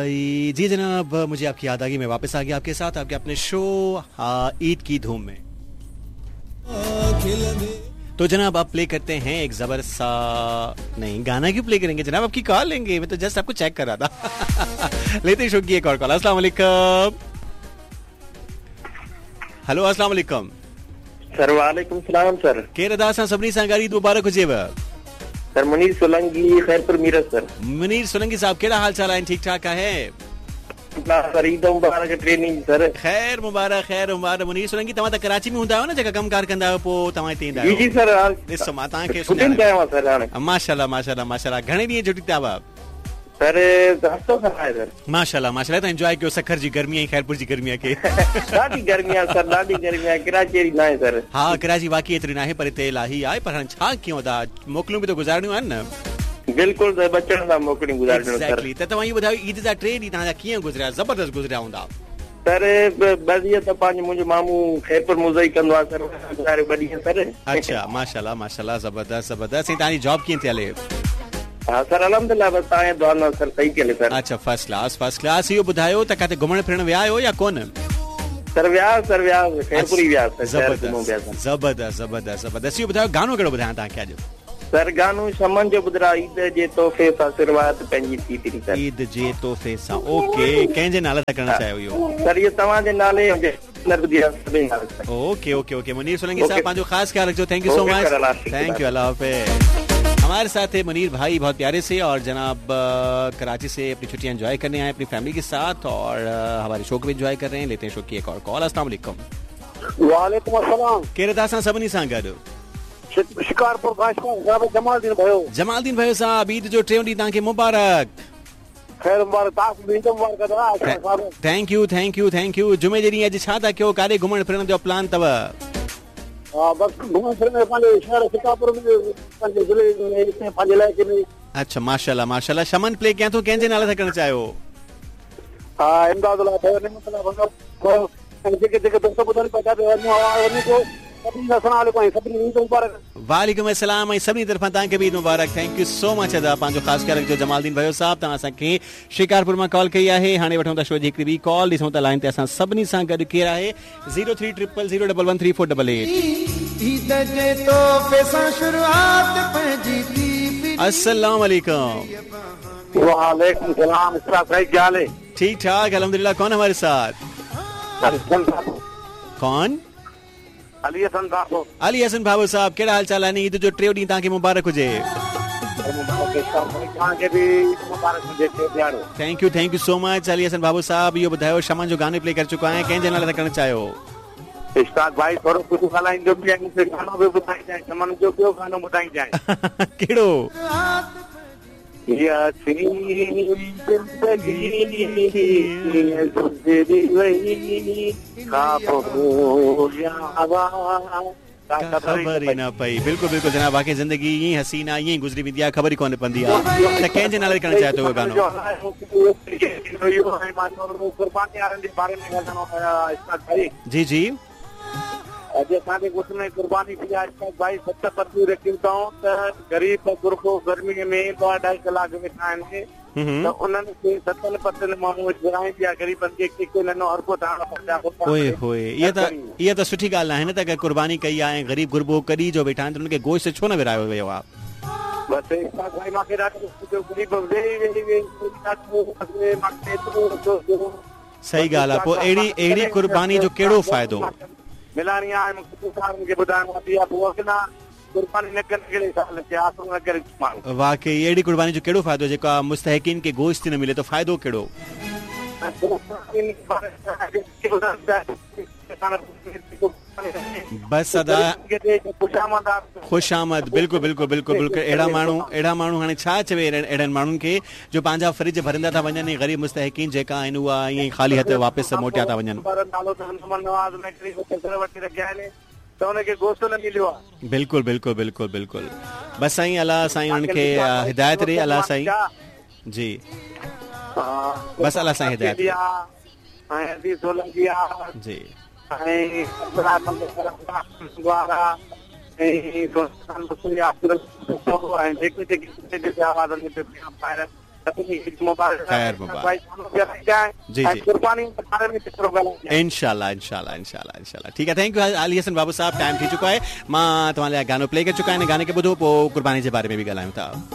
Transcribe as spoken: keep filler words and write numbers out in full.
जी जनाब, मुझे आपकी याद आ गई, मैं वापस आ गया आपके साथ आपके अपने शो ईद की धूम में। तो जनाब आप प्ले करते हैं एक जबर सा, नहीं गाना क्यों प्ले करेंगे जनाब, आपकी कॉल लेंगे, मैं तो जस्ट आपको चेक कर रहा था। लेते शो की एक और कॉल। अस्सलाम वालेकुम। हेलो अस्सलाम वालेकुम सर। वालेकुम सलाम सर। के रदा सा सबनी सांगारी मुबारक हुजेव सर। मुनीर सोलंकी खैरपुर मीरत सर। मुनीर सोलंकी साहब केड़ा हाल चाल है? ठीक ठाक है सर। ईद मुबारक ट्रेनिंग सर। खैर मुबारक खैर मुबारक। मुनीर सोलंकी तव्हां त कराची में हूंदा आहियो न, जेका कमकार कंदा आहियो, पोइ तव्हां हिते ईंदा आहियो? जी जी सर। ॾिसो मां तव्हांखे सर। माशाल्लाह माशाल्लाह माशाल्लाह। घणे ॾींहं छुटी थिया हुआ? सर हफ़्तो खन आहे सर। माशाल्लाह माशाल्लाह। त एंजॉय कयो सखर जी गर्मी ऐं खैरपुर जी गर्मी खे। ॾाढी गर्मी आहे सर, ॾाढी गर्मी आहे। कराची एड़ी नाहे सर। हा कराची वाकई एतिरी नाहे, पर हिते इलाही आहे। पर हाणे छा कयूं था, मोकलूं बि त गुज़ारणियूं आहिनि न। बिल्कुल सर, बचण सां मोकलियूं गुज़ारणियूं सर। एक्जेक्टली। त तव्हां इहो ॿुधायो ईद जा टे ॾींहं तव्हांजा कीअं गुज़रिया? ज़बरदस्त गुज़रिया हूंदा सर। बदिया त पंहिंजो मुंहिंजो मामू खैरपुर मुज़ई कंदो आहे सर, गुज़ारे ॿ ॾींहं सर। अच्छा माशाल्लाह माशाल्लाह, ज़बरदस्त ज़बरदस्त। तव्हांजी जॉब कीअं थी हले? हाँ सर अल्हम्दुलिल्लाह, बस तव्हांजे दुआ सां सर सही थी हले सर। अच्छा फर्स्ट क्लास फर्स्ट क्लास। इहो ॿुधायो त किथे घुमण फिरण विया आहियो या कोन? सर वियास सर वियास खैरपुर ही वियास सर। ज़बरदस्त ज़बरदस्त ज़बरदस्त ज़बरदस्त। इहो ॿुधायो गानो कहिड़ो ॿुधायां तव्हांखे अॼु? सर गानो शमन जो ॿुधरा, ईद जे तोहफ़े सां शुरूआत पंहिंजी थी थी सर। ईद जे तोहफ़े सां। ओके, कंहिंजे नाले सां करणु चाहियो इहो? सर इहो तव्हांजे नाले। Okay okay okay. Munir Solanki साहब पंहिंजो ख़ास ख्याल रखियो। Thank you so much. Thank U, अल्लाह हाफ़िज़। हमारे साथ है मुनीर भाई बहुत प्यारे से, और जनाब कराची से अपनी छुट्टियां एंजॉय करने आए अपनी फैमिली के साथ, और हमारे शो को भी एंजॉय कर रहे हैं। लेते हैं शो की एक और कॉल। अस्सलाम वालेकुम। वालेकुम अस्सलाम। केरे दासा सबनी सां गॾु शिकारपुर गाशपुर जमालदीन भयो। जमालदीन भयो साहब, ईद जो टे ॾींहं तव्हांखे मुबारक। खैर मुबारक। तव्हांखे ईद मुबारक अदा। Thank U thank U thank U. जुमे जे ॾींहुं अॼु छा था कयो? काॾे घुमण फिरण जो प्लान अथव? हाँ बस घुमण फिरण में पंहिंजे शहर शिकारपुर में, पंहिंजे ज़िले में, पंहिंजे इलाइक़े में। अच्छा माशाल्लाह माशाल्लाह। शमन प्ले कयां थो, कंहिंजे नाले सां करणु चाहियो? हाँ इमदादुल्लाह भयो, नेमतुल्लाह भयो, जेके जेके दोस्त ॿुधनि पिया था वञो को सभिनी खे अस्सलाम वालेकुम, सभिनी ईद मुबारक। वालेकुम अस्सलाम। ऐं सभिनी तरफ़ां तव्हांखे बि ईद मुबारक। थैंक यू सो मच अदा। पंहिंजो ख़ासि ख्याल रखिजो। जमालदीन भयो साहब, तव्हां असांखे शिकारपुर मां कॉल कई आहे। हाणे वठूं था शो जी हिकिड़ी ॿी कॉल। ॾिसूं था लाइन ते असां सभिनी सां गॾु केरु आहे। Zero three triple zero double one three four double eight. अस्सलाम वालेकुम। वालेकुम सलाम। सही क्या हाल है? ठीक ठाक अल्हम्दुलिल्लाह। कौन हमारे साथ? कौन? अली हसन बाबू। अली हसन बाबू साहब, केड़ा हाल चाल है? ईद जो टे ॾींहं तव्हांखे मुबारक हुजे। Thank U thank you so much Ali Hasan बाबू साहब। इहो ॿुधायो शमन जो गाने प्ले कर चुका है, कंहिंजे नाले सां करणु चाहियो? इश्ताक भाई थोरो कुझु ॻाल्हाईंदो बि आहे, मूंखे गानो बि ॿुधाईंदा आहिनि। शमन जो ॿियो गानो ॿुधाईंदा आहिनि। कहिड़ो? ज़िंदगी गुज़री वई ख़बर ई न पई। बिल्कुल बिल्कुल जनाब, वाकई ज़िंदगी ईअं हसीना ईअं गुज़री वेंदी आहे, ख़बर ई कोन पवंदी आहे। त कंहिंजे नाले करणु चाहियो उहो गानो? जी जी। अॼु असांजे ॻोठ में क़ुर्बानी थी आहे भाई। सत पतियूं रखियूं अथऊं त ग़रीब गुरखो गर्मीअ में ॿ अढाई कलाक वेठा आहिनि, त उन्हनि खे सतनि पतनि माण्हू घुराईंदी आहे ग़रीबनि खे हिकु नंढो हरको ठाहिणो। ओए होए, इहा त इहा त सुठी ॻाल्हि आहे न, त अगरि क़ुर्बानी कई आहे, ग़रीब गुरबो कॾहिं जो वेठा आहिनि, त उन्हनि खे गोश्त छो न विरायो वियो आहे? बसि भाई मूंखे ॾाढो ग़रीब वेही वेही वेही सही ॻाल्हि आहे। पोइ अहिड़ी अहिड़ी क़ुर्बानी जो कहिड़ो फ़ाइदो मिलानी आहे? मूंखे ॿुधाइणो आहे पोइ कुर्बानी न करे आसरो न करे माण्हू। वाकई अहिड़ी कुर्बानी जो कहिड़ो फ़ाइदो जेका मुस्तहिकीन खे गोश्त न मिले, तो फ़ाइदो कहिड़ो? बस अदा खुश आमद। बिल्कुल बिल्कुल बिल्कुल बिल्कुल। अहिड़ा माण्हू अहिड़ा माण्हू हाणे छा चवे अहिड़नि माण्हुनि खे जो पंहिंजा फ्रिज भरंदा था वञनि, ग़रीब मुस्तहिकीन जेका आहिनि उहा ईअं ख़ाली हथ वापसि मोटिया था वञनि। बिल्कुल बिल्कुल बिल्कुल बिल्कुल। बस साईं अल्लाह साईं उनखे हिदायत ॾे। अल्लाह साईं जी, बस अल्लाह साईं हिदायत जी। ख़ैर मुबारक जी जी इंशाल्लाह इंशाल्लाह इंशाल्लाह इंशाल्लाह ठीक है थैंक यू अली हसन बाबू साहब टाइम थी चुका है मां तुम्हारे गानो प्ले कर चुका है गाने के ॿुधो पोइ कुर्बानी जे बारे में भी ॻाल्हायूं था।